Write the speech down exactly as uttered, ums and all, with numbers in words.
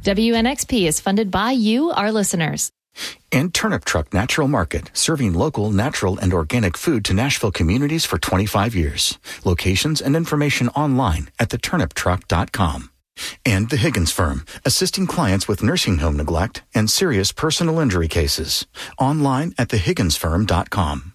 W N X P is funded by you, our listeners. And Turnip Truck Natural Market, serving local, natural, and organic food to Nashville communities for twenty-five years. Locations and information online at the turnip truck dot com. And the Higgins Firm, assisting clients with nursing home neglect and serious personal injury cases. Online at the higgins firm dot com.